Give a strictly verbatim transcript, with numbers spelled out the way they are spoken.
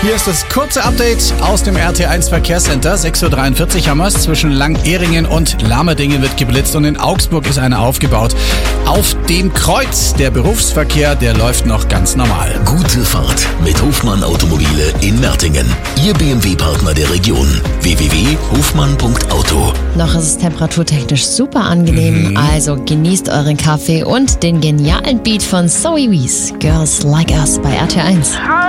Hier ist das kurze Update aus dem R T eins Verkehrscenter. sechs Uhr dreiundvierzig haben wir es. Zwischen Langehringen und Lammerdingen wird geblitzt und in Augsburg ist einer aufgebaut. Auf dem Kreuz, der Berufsverkehr, der läuft noch ganz normal. Gute Fahrt mit Hofmann Automobile in Mertingen. Ihr B M W-Partner der Region. w w w punkt hofmann punkt auto. Noch ist es temperaturtechnisch super angenehm, mhm. also genießt euren Kaffee und den genialen Beat von Zoe Wees. Girls Like Us bei R T eins.